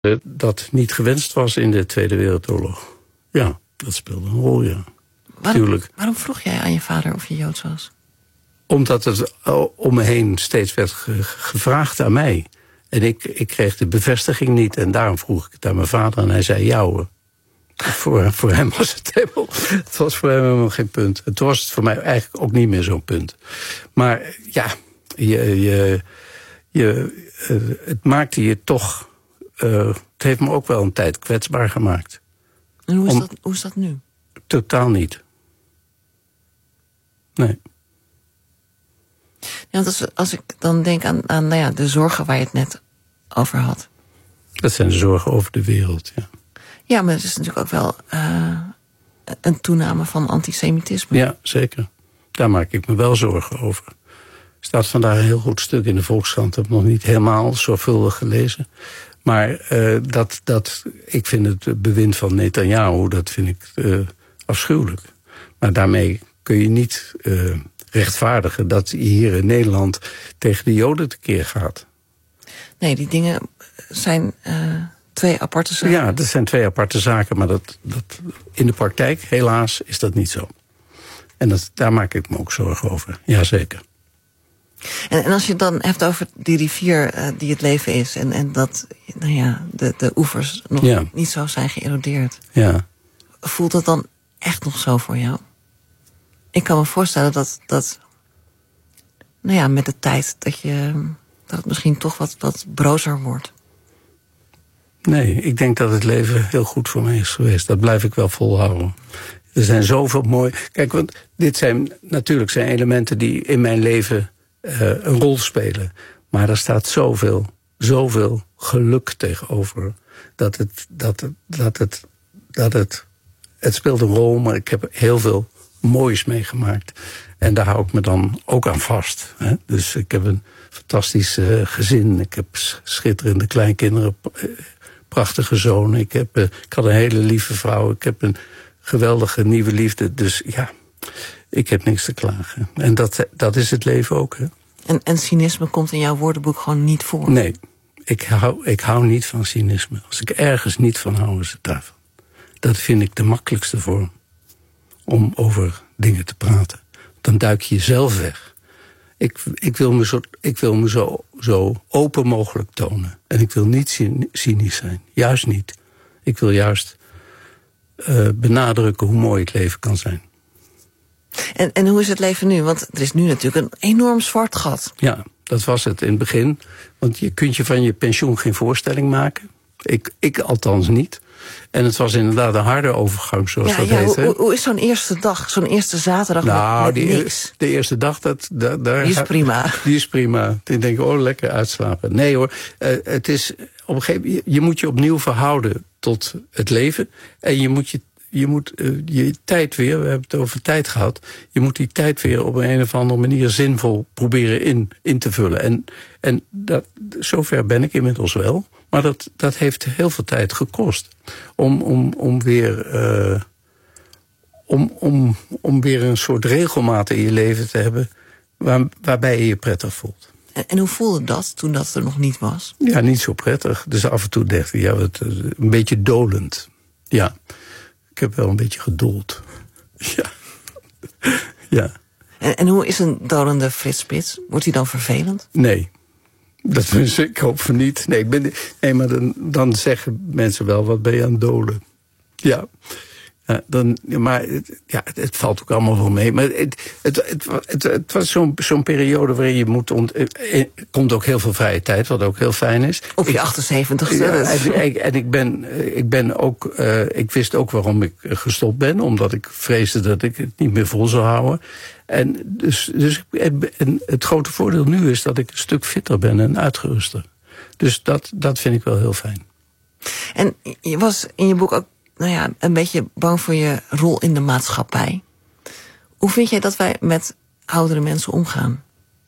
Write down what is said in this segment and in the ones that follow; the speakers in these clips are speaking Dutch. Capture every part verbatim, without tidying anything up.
dat niet gewenst was in de Tweede Wereldoorlog. Ja, dat speelde een rol, ja. Waarom, Tuurlijk. waarom vroeg jij aan je vader of je Joods was? Omdat het om me heen steeds werd ge- gevraagd aan mij. En ik, ik kreeg de bevestiging niet. En daarom vroeg ik het aan mijn vader. En hij zei ja hoor. Voor, voor hem was het helemaal... Het was voor hem helemaal geen punt. En toen was het voor mij eigenlijk ook niet meer zo'n punt. Maar ja, je, je, je, uh, het maakte je toch... Uh, het heeft me ook wel een tijd kwetsbaar gemaakt. En hoe is, Om, dat, hoe is dat nu? Totaal niet. Nee. Ja, want als, als ik dan denk aan, aan nou ja, de zorgen waar je het net over had. Dat zijn zorgen over de wereld, ja. Ja, maar het is natuurlijk ook wel uh, een toename van antisemitisme. Ja, zeker. Daar maak ik me wel zorgen over. Er staat vandaag een heel goed stuk in de Volkskrant. Ik heb nog niet helemaal zorgvuldig gelezen. Maar uh, dat, dat, ik vind het bewind van Netanyahu, dat vind ik uh, afschuwelijk. Maar daarmee kun je niet uh, rechtvaardigen dat hij hier in Nederland tegen de Joden tekeer gaat. Nee, die dingen zijn uh, twee aparte zaken. Ja, dat zijn twee aparte zaken, maar dat, dat, in de praktijk, helaas, is dat niet zo. En dat, daar maak ik me ook zorgen over, jazeker. En, en als je het dan hebt over die rivier uh, die het leven is... en, en dat nou ja, de, de oevers nog ja. niet zo zijn geërodeerd... Ja. Voelt dat dan echt nog zo voor jou? Ik kan me voorstellen dat, dat nou ja, met de tijd... dat, je, dat het misschien toch wat, wat brozer wordt. Nee, ik denk dat het leven heel goed voor mij is geweest. Dat blijf ik wel volhouden. Er zijn zoveel mooie... Kijk, want dit zijn natuurlijk zijn elementen die in mijn leven... Uh, een rol spelen. Maar er staat zoveel, zoveel geluk tegenover. Dat het, dat het, dat het, dat het, het speelt een rol, maar ik heb heel veel moois meegemaakt. En daar hou ik me dan ook aan vast. Hè? Dus ik heb een fantastisch uh, gezin. Ik heb schitterende kleinkinderen, prachtige zonen. Ik, heb, uh, ik had een hele lieve vrouw. Ik heb een geweldige nieuwe liefde. Dus ja... Ik heb niks te klagen. En dat, dat is het leven ook, hè. En, en cynisme komt in jouw woordenboek gewoon niet voor? Nee, ik hou, ik hou niet van cynisme. Als ik ergens niet van hou, is het daarvan. Dat vind ik de makkelijkste vorm om over dingen te praten. Dan duik je jezelf weg. Ik, ik wil me, zo, ik wil me zo, zo open mogelijk tonen. En ik wil niet cynisch zijn. Juist niet. Ik wil juist uh, benadrukken hoe mooi het leven kan zijn. En, en hoe is het leven nu? Want er is nu natuurlijk een enorm zwart gat. Ja, dat was het in het begin. Want je kunt je van je pensioen geen voorstelling maken. Ik, ik althans niet. En het was inderdaad een harde overgang, zoals ja, dat ja, heet. Hoe, hoe is zo'n eerste dag, zo'n eerste zaterdag nou, met, met die, niks? De eerste dag, dat, dat, daar, die is prima. Die is prima. Ik denk, oh, lekker uitslapen. Nee hoor, uh, het is op een gegeven moment... Je moet je opnieuw verhouden tot het leven. En je moet je... Je moet uh, je tijd weer, we hebben het over tijd gehad... je moet die tijd weer op een, een of andere manier zinvol proberen in, in te vullen. En, en dat, zover ben ik inmiddels wel. Maar dat, dat heeft heel veel tijd gekost. Om, om, om, weer, uh, om, om, om weer een soort regelmaat in je leven te hebben... Waar, waarbij je je prettig voelt. En, en hoe voelde dat toen dat er nog niet was? Ja, niet zo prettig. Dus af en toe dacht ik, ja, wat, een beetje dolend. Ja. Ik heb wel een beetje geduld. Ja. Ja. En, en hoe is een dolende Frits Spits? Wordt hij dan vervelend? Nee. Dat is, ik hoop van niet. Nee, ik ben, nee maar dan, dan zeggen mensen wel, wat ben je aan het dolen? Ja. Ja, dan, maar het, ja, het, het valt ook allemaal wel mee. Maar het, het, het, het, het was zo'n zo'n periode waarin je moet... Ont, er komt ook heel veel vrije tijd, wat ook heel fijn is. Op je achtenzeventigste. Ja, en, en ik ben, ik ben ook... Uh, ik wist ook waarom ik gestopt ben. Omdat ik vreesde dat ik het niet meer vol zou houden. En, dus, dus, en het grote voordeel nu is dat ik een stuk fitter ben en uitgeruster. Dus dat, dat vind ik wel heel fijn. En je was in je boek ook... nou ja, een beetje bang voor je rol in de maatschappij. Hoe vind jij dat wij met oudere mensen omgaan?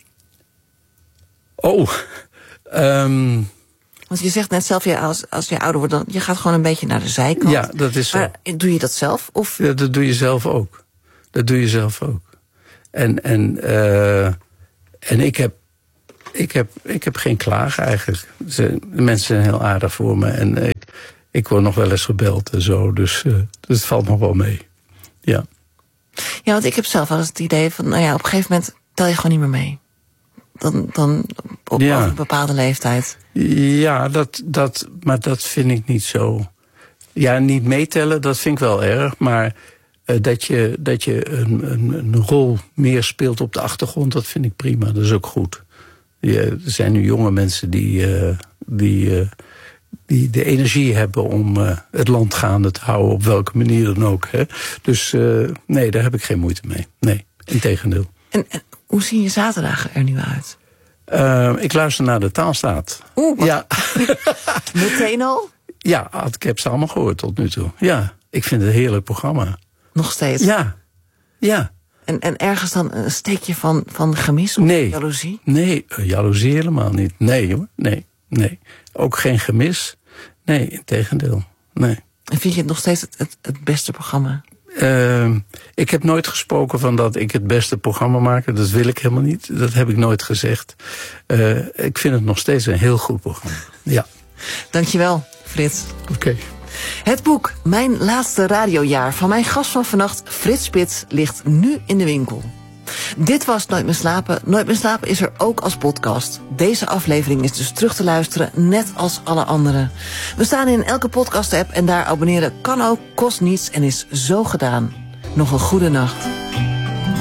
Oh, um... Want je zegt net zelf, ja, als, als je ouder wordt... dan je gaat gewoon een beetje naar de zijkant. Ja, dat is zo. Maar doe je dat zelf? Of? Ja, dat doe je zelf ook. Dat doe je zelf ook. En, en, uh, en ik heb ik, heb, ik heb geen klagen eigenlijk. Ze, de mensen zijn heel aardig voor me. En ik, ik word nog wel eens gebeld en zo. Dus, uh, dus het valt nog wel mee. Ja. Ja, want ik heb zelf wel eens het idee van... nou ja, op een gegeven moment tel je gewoon niet meer mee. Dan, dan op, ja. over een bepaalde leeftijd. Ja, dat, dat, maar dat vind ik niet zo... Ja, niet meetellen, dat vind ik wel erg. Maar uh, dat je, dat je een, een, een rol meer speelt op de achtergrond... dat vind ik prima, dat is ook goed. Ja, er zijn nu jonge mensen die, uh, die, uh, die de energie hebben... om uh, het land gaande te houden, op welke manier dan ook. Hè. Dus uh, nee, daar heb ik geen moeite mee. Nee, integendeel. En, en hoe zien je zaterdagen er nu uit? Uh, ik luister naar de Taalstaat. Oeh, wat... ja. Meteen al? Ja, ik heb ze allemaal gehoord tot nu toe. Ja, ik vind het een heerlijk programma. Nog steeds? Ja, ja. En, en ergens dan een steekje van, van gemis of nee. jaloezie? Nee, jaloezie helemaal niet. Nee hoor, nee, nee. Ook geen gemis. Nee, integendeel. Nee. En vind je het nog steeds het, het, het beste programma? Uh, ik heb nooit gesproken van dat ik het beste programma maak. Dat wil ik helemaal niet. Dat heb ik nooit gezegd. Uh, ik vind het nog steeds een heel goed programma. Ja. Dankjewel, Frits. Oké. Okay. Het boek Mijn Laatste Radiojaar van mijn gast van vannacht, Frits Spits, ligt nu in de winkel. Dit was Nooit meer slapen. Nooit meer slapen is er ook als podcast. Deze aflevering is dus terug te luisteren, net als alle andere. We staan in elke podcast-app en daar abonneren kan ook, kost niets en is zo gedaan. Nog een goede nacht.